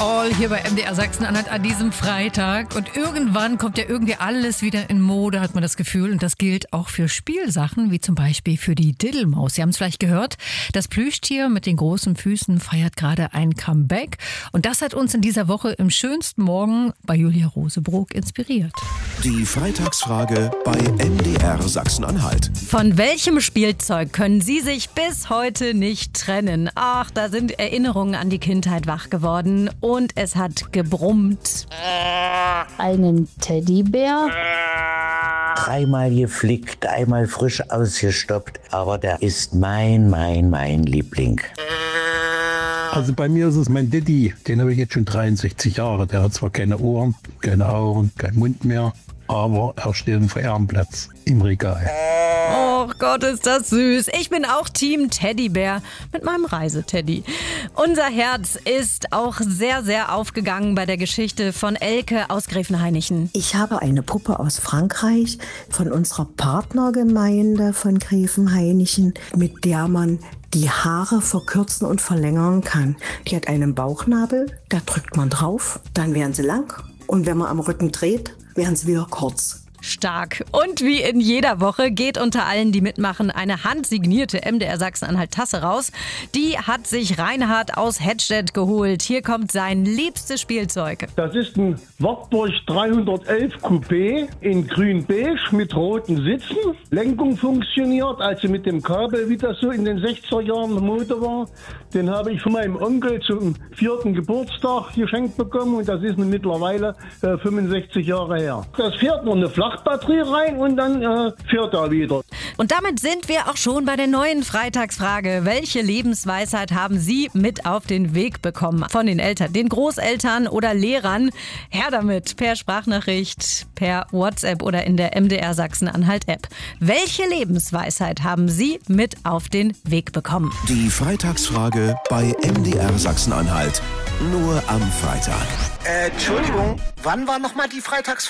All hier bei MDR Sachsen-Anhalt an diesem Freitag. Und irgendwann kommt ja irgendwie alles wieder in Mode, hat man das Gefühl. Und das gilt auch für Spielsachen, wie zum Beispiel für die Diddelmaus. Sie haben es vielleicht gehört, das Plüschtier mit den großen Füßen feiert gerade ein Comeback. Und das hat uns in dieser Woche im schönsten Morgen bei Julia Rosebrook inspiriert. Die Freitagsfrage bei MDR Sachsen-Anhalt. Von welchem Spielzeug können Sie sich bis heute nicht trennen? Ach, da sind Erinnerungen an die Kindheit wach geworden. Und es hat gebrummt. Einen Teddybär. Dreimal geflickt, einmal frisch ausgestoppt, aber der ist mein Liebling. Also bei mir ist es mein Daddy, den habe ich jetzt schon 63 Jahre. Der hat zwar keine Ohren, keine Augen, keinen Mund mehr, aber er steht auf dem Ehrenplatz im Regal. Oh Gott, ist das süß. Ich bin auch Team Teddybär mit meinem Reiseteddy. Unser Herz ist auch sehr, sehr aufgegangen bei der Geschichte von Elke aus Gräfenhainichen. Ich habe eine Puppe aus Frankreich von unserer Partnergemeinde von Gräfenhainichen, mit der man die Haare verkürzen und verlängern kann. Die hat einen Bauchnabel, da drückt man drauf, dann werden sie lang und wenn man am Rücken dreht, werden sie wieder kurz. Stark. Und wie in jeder Woche geht unter allen, die mitmachen, eine handsignierte MDR Sachsen-Anhalt-Tasse raus. Die hat sich Reinhard aus Hedstedt geholt. Hier kommt sein liebstes Spielzeug. Das ist ein Wartburg 311 Coupé in grün-beige mit roten Sitzen. Lenkung funktioniert, also mit dem Kabel, wie das so in den 60er Jahren Mode war. Den habe ich von meinem Onkel zum 4. Geburtstag geschenkt bekommen und das ist mittlerweile 65 Jahre her. Das fährt nur eine Flachbatterie rein und dann fährt er wieder. Und damit sind wir auch schon bei der neuen Freitagsfrage. Welche Lebensweisheit haben Sie mit auf den Weg bekommen? Von den Eltern, den Großeltern oder Lehrern? Her damit, per Sprachnachricht, per WhatsApp oder in der MDR Sachsen-Anhalt-App. Welche Lebensweisheit haben Sie mit auf den Weg bekommen? Die Freitagsfrage bei MDR Sachsen-Anhalt. Nur am Freitag. Entschuldigung, wann war nochmal die Freitagsfrage?